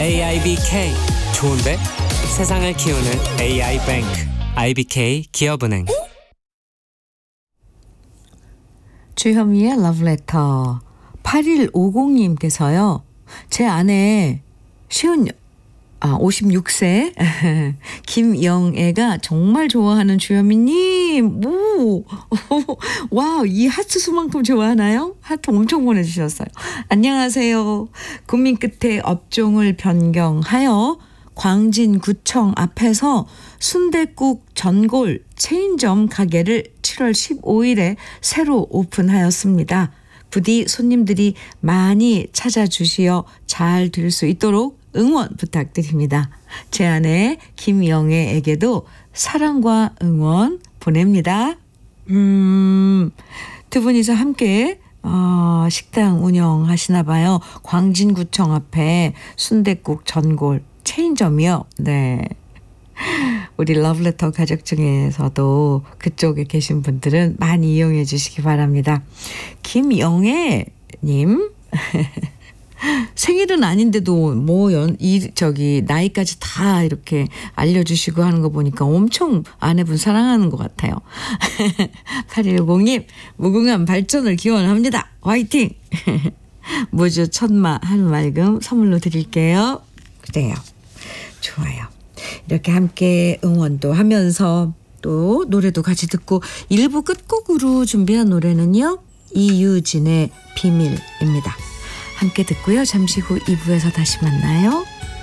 AIBK 좋은데? 세상을 키우는 AI뱅크 IBK 기업은행. 주현미의 러브레터 8150님께서요. 제 아내 56세 김영애가 정말 좋아하는 주현미님. 오, 와, 이 하트 수만큼 좋아하나요? 하트 엄청 보내주셨어요. 안녕하세요. 고민 끝에 업종을 변경하여 광진구청 앞에서 순댓국 전골 체인점 가게를 7월 15일에 새로 오픈하였습니다. 부디 손님들이 많이 찾아주시어 잘 될 수 있도록 응원 부탁드립니다. 제 아내 김영애에게도 사랑과 응원 보냅니다. 두 분이서 함께 식당 운영하시나 봐요. 광진구청 앞에 순댓국 전골 체인점이요. 네. 우리 러브레터 가족 중에서도 그쪽에 계신 분들은 많이 이용해 주시기 바랍니다. 김영애님 생일은 아닌데도 나이까지 다 이렇게 알려주시고 하는 거 보니까 엄청 아내분 사랑하는 것 같아요. 8110님 무궁한 발전을 기원합니다. 화이팅! 무주 천마 한말금 선물로 드릴게요. 그래요. 좋아요. 이렇게 함께 응원도 하면서 또 노래도 같이 듣고 1부 끝곡으로 준비한 노래는요. 이유진의 비밀입니다. 함께 듣고요. 잠시 후 2부에서 다시 만나요.